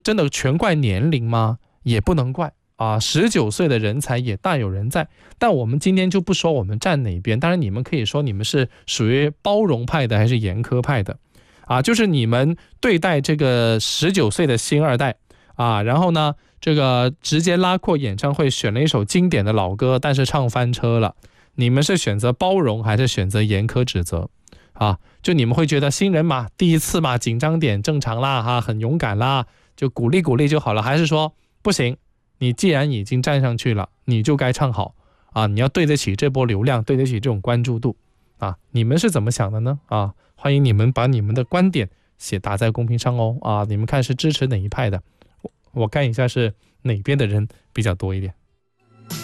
真的全怪年龄吗？也不能怪啊，19岁的人才也大有人在。但我们今天就不说我们站哪边，当然你们可以说你们是属于包容派的还是严苛派的啊，就是你们对待这个19岁的新二代啊，然后呢，这个直接拉阔演唱会选了一首经典的老歌，但是唱翻车了。你们是选择包容还是选择严苛指责啊？就你们会觉得新人嘛，第一次嘛，紧张点正常啦哈，很勇敢啦，就鼓励鼓励就好了，还是说不行，你既然已经站上去了，你就该唱好啊，你要对得起这波流量，对得起这种关注度啊，你们是怎么想的呢？啊，欢迎你们把你们的观点打在公屏上哦啊，你们看是支持哪一派的？我看一下是哪边的人比较多一点。